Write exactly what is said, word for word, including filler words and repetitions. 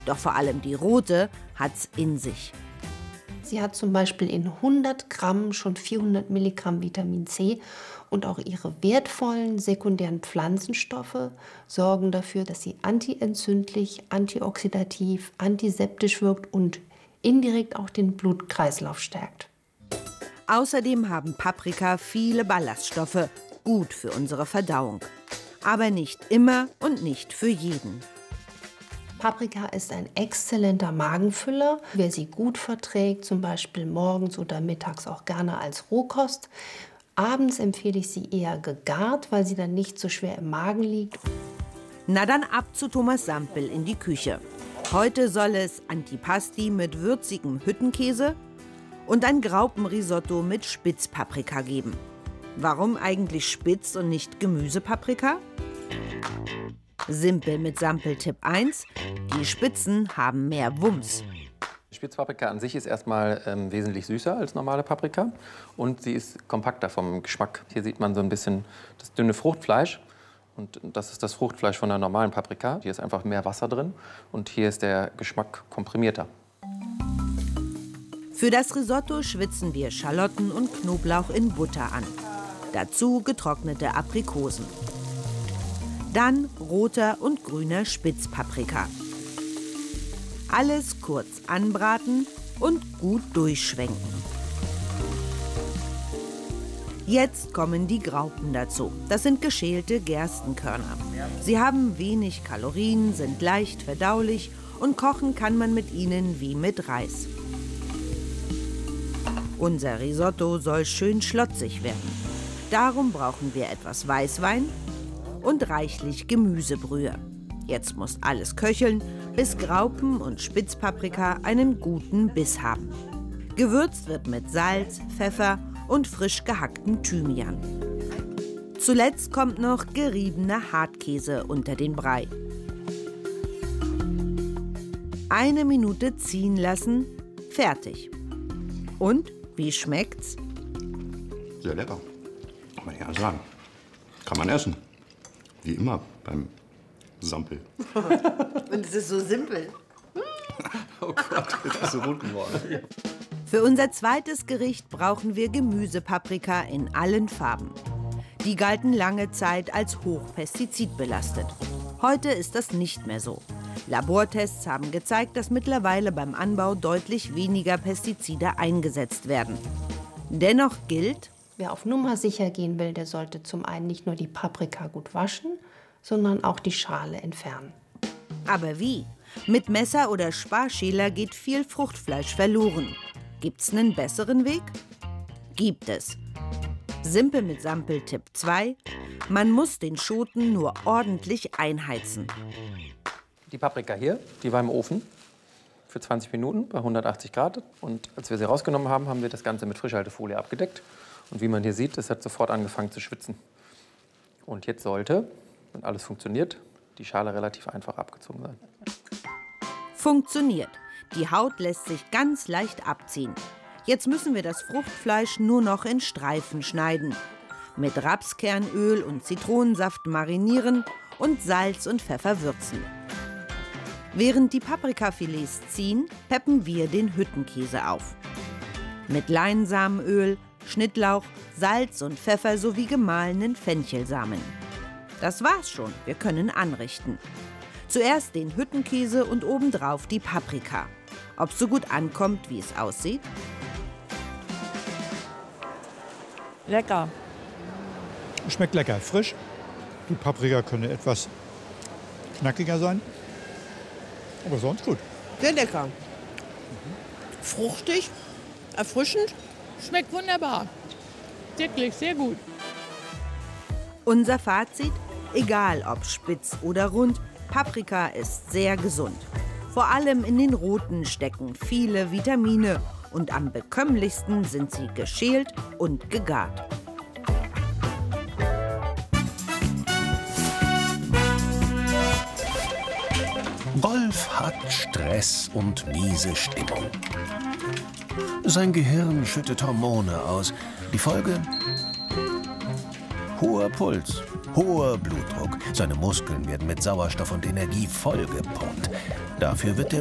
Doch vor allem die rote hat's in sich. Sie hat zum Beispiel in hundert Gramm schon vierhundert Milligramm Vitamin C und auch ihre wertvollen sekundären Pflanzenstoffe sorgen dafür, dass sie antientzündlich, antioxidativ, antiseptisch wirkt und indirekt auch den Blutkreislauf stärkt. Außerdem haben Paprika viele Ballaststoffe, gut für unsere Verdauung. Aber nicht immer und nicht für jeden. Paprika ist ein exzellenter Magenfüller. Wer sie gut verträgt, zum Beispiel morgens oder mittags auch gerne als Rohkost. Abends empfehle ich sie eher gegart, weil sie dann nicht so schwer im Magen liegt. Na dann ab zu Thomas Sampel in die Küche. Heute soll es Antipasti mit würzigem Hüttenkäse und ein Graupenrisotto mit Spitzpaprika geben. Warum eigentlich Spitz und nicht Gemüsepaprika? Simpel mit Sampel-Tipp eins, die Spitzen haben mehr Wumms. Spitzpaprika an sich ist erstmal ähm, wesentlich süßer als normale Paprika und sie ist kompakter vom Geschmack. Hier sieht man so ein bisschen das dünne Fruchtfleisch und das ist das Fruchtfleisch von der normalen Paprika. Hier ist einfach mehr Wasser drin und hier ist der Geschmack komprimierter. Für das Risotto schwitzen wir Schalotten und Knoblauch in Butter an. Dazu getrocknete Aprikosen. Dann roter und grüner Spitzpaprika. Alles kurz anbraten und gut durchschwenken. Jetzt kommen die Graupen dazu. Das sind geschälte Gerstenkörner. Sie haben wenig Kalorien, sind leicht verdaulich und kochen kann man mit ihnen wie mit Reis. Unser Risotto soll schön schlotzig werden. Darum brauchen wir etwas Weißwein und reichlich Gemüsebrühe. Jetzt muss alles köcheln, bis Graupen und Spitzpaprika einen guten Biss haben. Gewürzt wird mit Salz, Pfeffer und frisch gehacktem Thymian. Zuletzt kommt noch geriebener Hartkäse unter den Brei. Eine Minute ziehen lassen, fertig. Und, wie schmeckt's? Sehr lecker, kann man ja sagen. Kann man essen. Wie immer beim Sampel. Und es ist so simpel. Oh Gott, das ist so rot geworden. Für unser zweites Gericht brauchen wir Gemüsepaprika in allen Farben. Die galten lange Zeit als hochpestizidbelastet. Heute ist das nicht mehr so. Labortests haben gezeigt, dass mittlerweile beim Anbau deutlich weniger Pestizide eingesetzt werden. Dennoch gilt: Wer auf Nummer sicher gehen will, der sollte zum einen nicht nur die Paprika gut waschen, sondern auch die Schale entfernen. Aber wie? Mit Messer oder Sparschäler geht viel Fruchtfleisch verloren. Gibt's einen besseren Weg? Gibt es. Simpel mit Sampel-Tipp zwei. Man muss den Schoten nur ordentlich einheizen. Die Paprika hier, die war im Ofen für zwanzig Minuten bei hundertachtzig Grad. Und als wir sie rausgenommen haben, haben wir das Ganze mit Frischhaltefolie abgedeckt. Und wie man hier sieht, es hat sofort angefangen zu schwitzen. Und jetzt sollte, wenn alles funktioniert, die Schale relativ einfach abgezogen sein. Funktioniert. Die Haut lässt sich ganz leicht abziehen. Jetzt müssen wir das Fruchtfleisch nur noch in Streifen schneiden. Mit Rapskernöl und Zitronensaft marinieren und Salz und Pfeffer würzen. Während die Paprikafilets ziehen, peppen wir den Hüttenkäse auf. Mit Leinsamenöl, Schnittlauch, Salz und Pfeffer sowie gemahlenen Fenchelsamen. Das war's schon, wir können anrichten. Zuerst den Hüttenkäse und obendrauf die Paprika. Ob's so gut ankommt, wie es aussieht? Lecker. Schmeckt lecker, frisch. Die Paprika könnte etwas knackiger sein. Aber sonst gut. Sehr lecker. Fruchtig, erfrischend. Schmeckt wunderbar. Wirklich sehr gut. Unser Fazit? Egal ob spitz oder rund, Paprika ist sehr gesund. Vor allem in den roten stecken viele Vitamine und am bekömmlichsten sind sie geschält und gegart. Rolf hat Stress und miese Stimmung. Sein Gehirn schüttet Hormone aus. Die Folge? Hoher Puls Hoher Blutdruck. Seine Muskeln werden mit Sauerstoff und Energie vollgepumpt. Dafür wird der